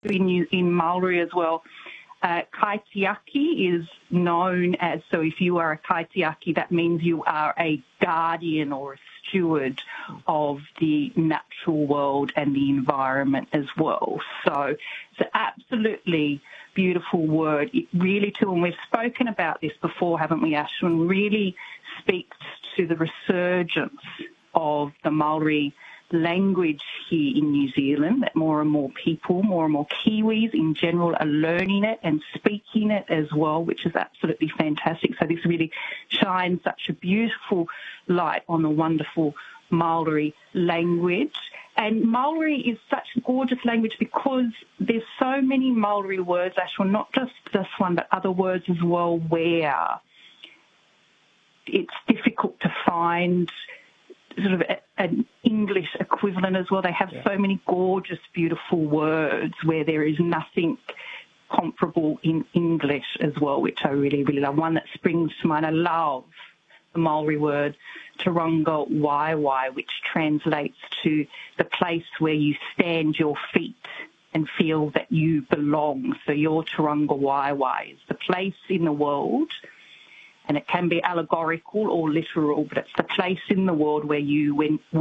in Maori as well. Kaitiaki is known as, so if you are a kaitiaki, that means you are a guardian or a steward of the natural world and the environment as well. So it's an absolutely beautiful word. It really, too, and we've spoken about this before, haven't we, Ashwin, really speaks to the resurgence of the Maori language here in New Zealand, that more and more people, more and more Kiwis in general are learning it and speaking it as well, which is absolutely fantastic. So this really shines such a beautiful light on the wonderful Maori language. And Maori is such a gorgeous language because there's so many Maori words, actually, not just this one, but other words as well, where it's difficult to find sort of an English equivalent as well. They have so many gorgeous, beautiful words where there is nothing comparable in English as well, which I really, really love. One that springs to mind, I love the Maori word Taronga Waiwai, which translates to the place where you stand your feet and feel that you belong. So your Taronga Waiwai is the place in the world, and it can be allegorical or literal, but it's the place in the world where you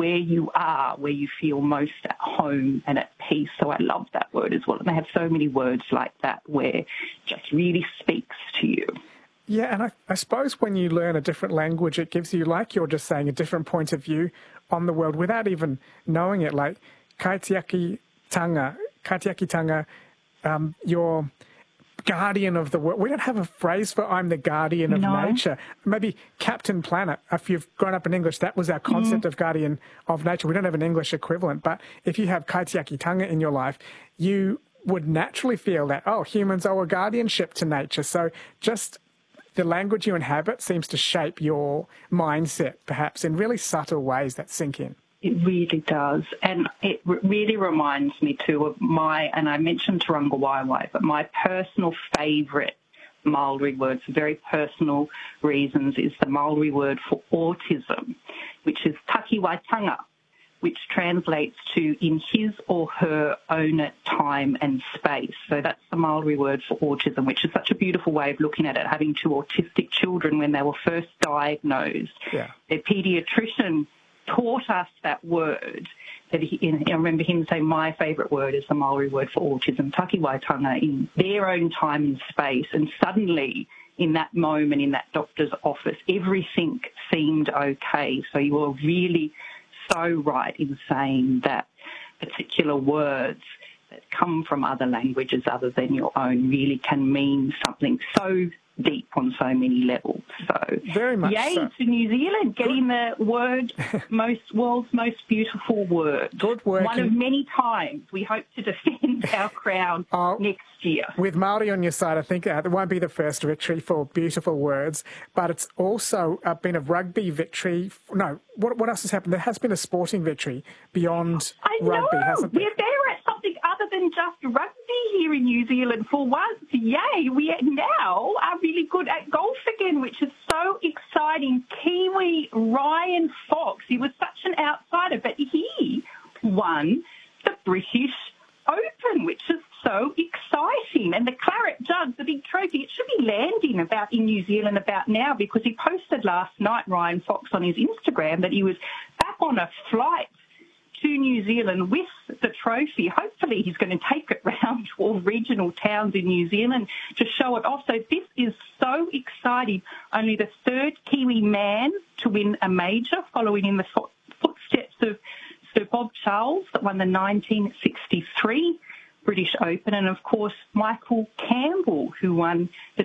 feel most at home and at peace. So I love that word as well. And they have so many words like that where it just really speaks to you. Yeah, and I suppose when you learn a different language, it gives you, like you're just saying, a different point of view on the world without even knowing it. Like kaitiaki tanga, you're guardian of the world. We don't have a phrase for I'm the guardian of nature. Maybe Captain Planet, if you've grown up in English, that was our concept of guardian of nature. We don't have an English equivalent, but if you have kaitiaki tanga in your life, you would naturally feel that, humans owe a guardianship to nature. So just the language you inhabit seems to shape your mindset, perhaps, in really subtle ways that sink in. It really does. And it really reminds me, too, of and I mentioned Taronga Waiwai, but my personal favourite Maori word for very personal reasons is the Maori word for autism, which is takiwaitanga, which translates to in his or her own time and space. So that's the Maori word for autism, which is such a beautiful way of looking at it, having two autistic children when they were first diagnosed. Yeah. Their paediatrician taught us that word. I remember him saying, my favourite word is the Maori word for autism, takiwaitanga, in their own time and space. And suddenly, in that moment, in that doctor's office, everything seemed okay. So you were really so right in saying that particular words that come from other languages other than your own really can mean something so deep on so many levels. So very much yay to New Zealand, getting the world's most beautiful word. Good work. One of many times we hope to defend our crown next year. With Māori on your side, I think it won't be the first victory for beautiful words, but it's also been a rugby victory. No, what else has happened? There has been a sporting victory beyond rugby, hasn't there? We're there at something other than just rugby here in New Zealand for once. Yay, we now are really good at golf again, which is so exciting. Kiwi Ryan Fox, he was such an outsider, but he won the British Open, which is so exciting. And the Claret Jug, the big trophy, it should be landing about in New Zealand about now, because he posted last night, Ryan Fox, on his Instagram that he was back on a flight to New Zealand with the trophy. Hopefully he's going to take it round to all regional towns in New Zealand to show it off. So this is so exciting. Only the third Kiwi man to win a major, following in the footsteps of Sir Bob Charles that won the 1963 British Open, and of course Michael Campbell, who won the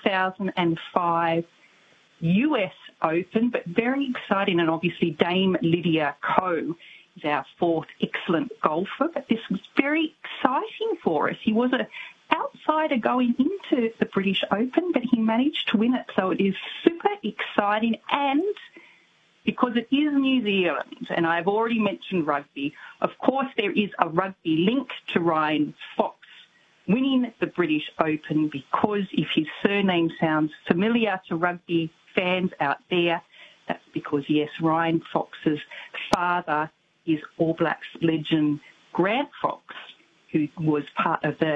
2005 US Open. But very exciting, and obviously Dame Lydia Ko is our fourth excellent golfer. But this was very exciting for us. He was an outsider going into the British Open, but he managed to win it. So it is super exciting, and because it is New Zealand, and I've already mentioned rugby, of course there is a rugby link to Ryan Fox winning the British Open, because if his surname sounds familiar to rugby fans out there, that's because, yes, Ryan Fox's father is All Blacks legend Grant Fox, who was part of the